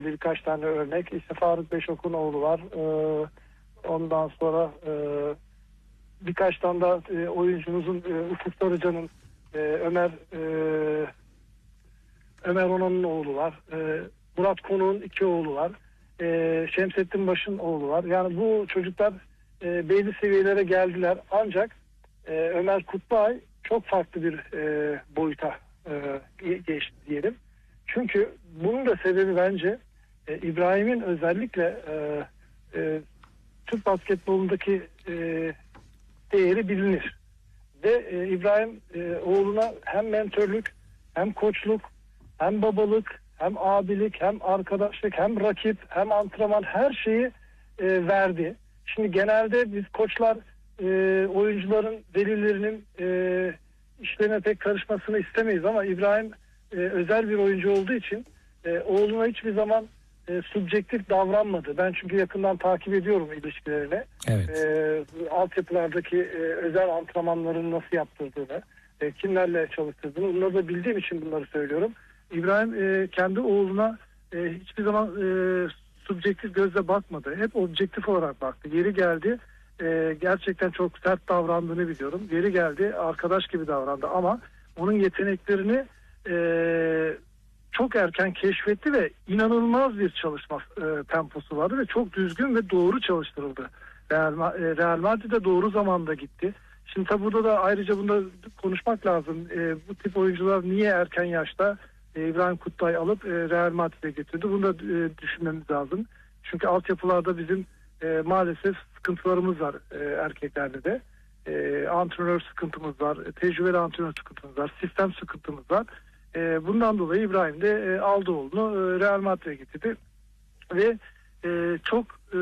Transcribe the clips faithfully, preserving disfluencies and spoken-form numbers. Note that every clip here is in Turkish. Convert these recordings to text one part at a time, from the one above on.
birkaç tane örnek. İşte Faruk Beşok'un oğlu var. Ee, ondan sonra e, birkaç tane da e, oyuncumuzun e, Ufuk Sarıcan'ın e, Ömer e, Ömer Onan'ın oğlu var. E, Murat Konuk'un iki oğlu var. E, Şemsettin Baş'ın oğlu var. Yani bu çocuklar e, belli seviyelere geldiler. Ancak e, Ömer Kutluay çok farklı bir e, boyuta e, geçti diyelim. Çünkü bunun da sebebi bence e, İbrahim'in özellikle e, e, Türk basketbolundaki e, değeri bilinir. Ve e, İbrahim e, oğluna hem mentörlük, hem koçluk, hem babalık, hem abilik, hem arkadaşlık, hem rakip, hem antrenman, her şeyi e, verdi. Şimdi genelde biz koçlar e, oyuncuların, velilerinin e, işlerine pek karışmasını istemeyiz ama İbrahim e, özel bir oyuncu olduğu için e, oğluna hiçbir zaman e, subjektif davranmadı. Ben çünkü yakından takip ediyorum ilişkilerini. Evet. E, altyapılardaki e, özel antrenmanlarını nasıl yaptırdığını, e, kimlerle çalıştırdığını, bunları da bildiğim için bunları söylüyorum. İbrahim e, kendi oğluna e, hiçbir zaman e, subjektif gözle bakmadı. Hep objektif olarak baktı. Yeri geldi e, gerçekten çok sert davrandığını biliyorum. Yeri geldi arkadaş gibi davrandı ama onun yeteneklerini e, çok erken keşfetti ve inanılmaz bir çalışma e, temposu vardı ve çok düzgün ve doğru çalıştırıldı. Real, e, Real Madrid'e doğru zamanda gitti. Şimdi tabi burada da ayrıca bunda konuşmak lazım. E, bu tip oyuncular niye erken yaşta e, İbrahim Kutluay alıp e, Real Madrid'e getirdi? Bunu da e, düşünmemiz lazım. Çünkü altyapılarda bizim e, maalesef sıkıntılarımız var e, erkeklerde de. E, antrenör sıkıntımız var, tecrübeli antrenör sıkıntımız var, sistem sıkıntımız var. E, bundan dolayı İbrahim de e, aldı oğlunu e, Real Madrid'e getirdi ve e, çok e,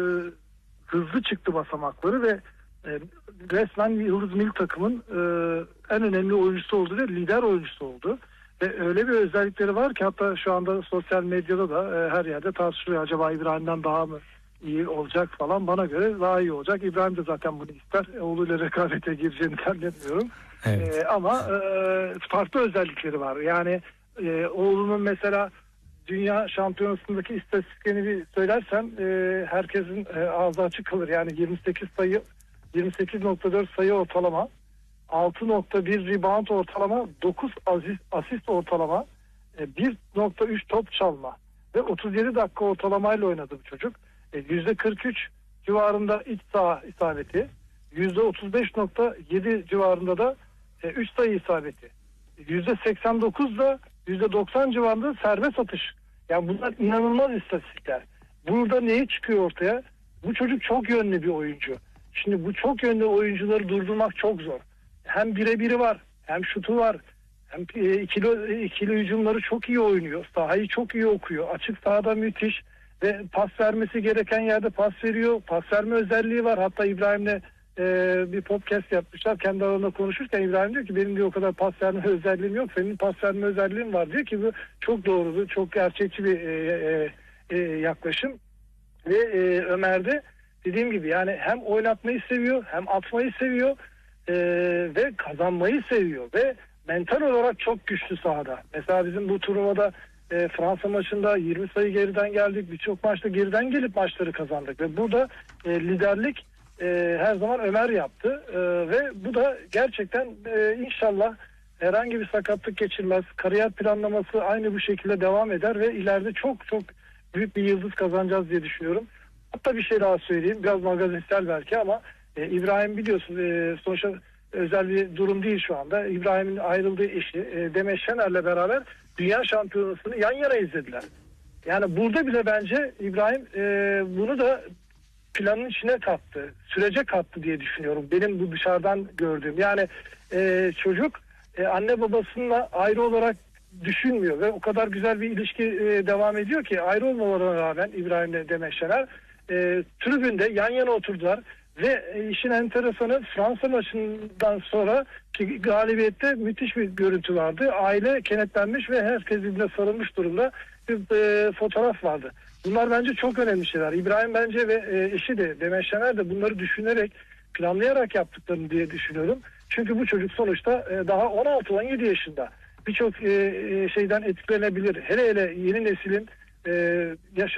hızlı çıktı basamakları ve e, resmen Yıldız Milli Takım'ın e, en önemli oyuncusu oldu ve lider oyuncusu oldu. Ve öyle bir özellikleri var ki hatta şu anda sosyal medyada da e, her yerde tartışılıyor. Acaba İbrahim'den daha mı iyi olacak falan, bana göre daha iyi olacak. İbrahim de zaten bunu ister. E, oğluyla rekabete gireceğini zannetmiyorum. Evet. E, ama e, farklı özellikleri var. Yani e, oğlunun mesela dünya şampiyonasındaki istatistiklerini bir söylersem e, herkesin e, ağzı açık kalır. Yani yirmi sekiz sayı, yirmi sekiz nokta dört sayı ortalama, altı nokta bir rebound ortalama, dokuz asist, asist ortalama, e, bir nokta üç top çalma ve otuz yedi dakika ortalamayla oynadı bu çocuk. E, yüzde kırk üç civarında iç saha isabeti, yüzde otuz beş nokta yedi civarında da e, üç sayı isabeti, yüzde seksen dokuz da yüzde doksan civarında serbest atış. Yani bunlar inanılmaz istatistikler. Burada neyi çıkıyor ortaya? Bu çocuk çok yönlü bir oyuncu. Şimdi bu çok yönlü oyuncuları durdurmak çok zor. Hem birebiri var, hem şutu var, hem ikili, ikili hücumları çok iyi oynuyor. Sahayı çok iyi okuyor. Açık sahada müthiş ve pas vermesi gereken yerde pas veriyor. Pas verme özelliği var. Hatta İbrahim'le e, bir podcast yapmışlar. Kendi aralarında konuşurken İbrahim diyor ki benim diyor o kadar pas verme özelliğim yok. Senin pas verme özelliğin var diyor ki bu çok doğru, çok gerçekçi bir e, e, e, yaklaşım. Ve e, Ömer de dediğim gibi yani hem oynatmayı seviyor, hem atmayı seviyor e, ve kazanmayı seviyor ve mental olarak çok güçlü sahada. Mesela bizim bu turnuvada e, Fransa maçında yirmi sayı geriden geldik. Birçok maçta geriden gelip maçları kazandık ve burada e, liderlik e, her zaman Ömer yaptı e, ve bu da gerçekten e, inşallah herhangi bir sakatlık geçirmez. Kariyer planlaması aynı bu şekilde devam eder ve ileride çok çok büyük bir yıldız kazanacağız diye düşünüyorum. Hatta bir şey daha söyleyeyim. Biraz magazinsel belki ama e, İbrahim biliyorsun e, sonuçta özel bir durum değil şu anda. İbrahim'in ayrıldığı eşi e, Demet Şener'le beraber dünya şampiyonasını yan yana izlediler. Yani burada bile bence İbrahim e, bunu da planın içine kattı. Sürece kattı diye düşünüyorum. Benim bu dışarıdan gördüğüm. Yani e, çocuk e, anne babasıyla ayrı olarak düşünmüyor ve o kadar güzel bir ilişki e, devam ediyor ki ayrı olmalarına rağmen İbrahim'le Demet Şener e, tribünde yan yana oturdular ve e, işin enteresanı Fransa maçından sonra ki galibiyette müthiş bir görüntü vardı. Aile kenetlenmiş ve herkes birbirine sarılmış durumda bir e, fotoğraf vardı. Bunlar bence çok önemli şeyler. İbrahim bence ve e, eşi de Demet Şener de bunları düşünerek, planlayarak yaptıklarını diye düşünüyorum. Çünkü bu çocuk sonuçta e, daha on altı on yedi yaşında. Birçok e, şeyden etkilenebilir. Hele hele yeni neslin e, yaşadığı